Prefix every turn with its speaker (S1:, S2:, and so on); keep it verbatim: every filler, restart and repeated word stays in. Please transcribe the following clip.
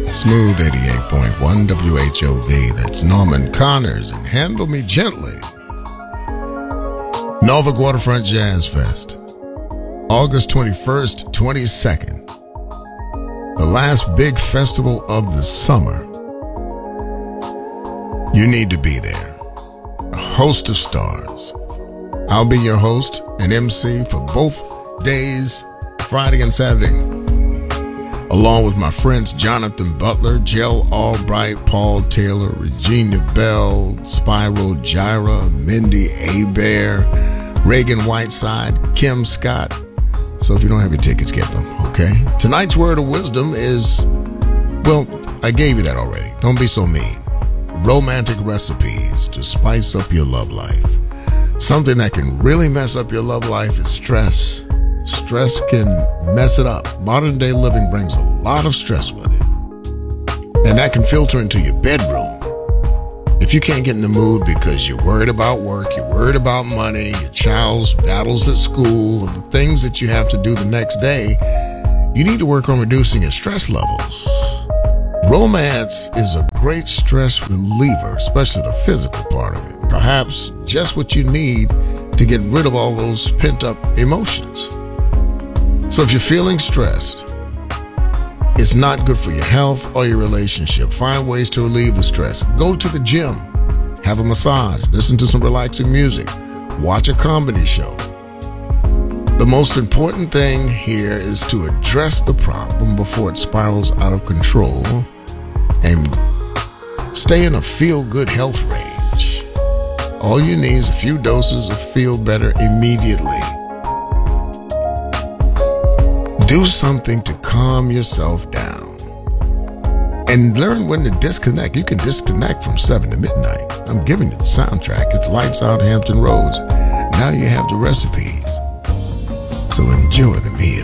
S1: Smooth eighty-eight point one W H O V. That's Norman Connors and Handle Me Gently. Norfolk Waterfront Jazz Fest, August twenty-first, twenty-second. The last big festival of the summer. You need to be there. A host of stars. I'll be your host and M C for both days, Friday and Saturday, along with my friends Jonathan Butler, Jell Albright, Paul Taylor, Regina Bell, Spyro Gyra, Mindy Abair, Reagan Whiteside, Kim Scott. So if you don't have your tickets, get them, okay? Tonight's word of wisdom is, well, I gave you that already. Don't be so mean. Romantic recipes to spice up your love life. Something that can really mess up your love life is stress. Stress can mess it up. Modern day living brings a lot of stress with it. And that can filter into your bedroom. If you can't get in the mood because you're worried about work, you're worried about money, your child's battles at school, and the things that you have to do the next day, you need to work on reducing your stress levels. Romance is a great stress reliever, especially the physical part of it. Perhaps just what you need to get rid of all those pent-up emotions. So if you're feeling stressed, it's not good for your health or your relationship. Find ways to relieve the stress. Go to the gym, have a massage, listen to some relaxing music, watch a comedy show. The most important thing here is to address the problem before it spirals out of control and stay in a feel-good health range. All you need is a few doses of feel better immediately. Do something to calm yourself down and learn when to disconnect. You can disconnect from seven to midnight. I'm giving you the soundtrack. It's Lights Out Hampton Roads. Now you have the recipes. So enjoy the meal.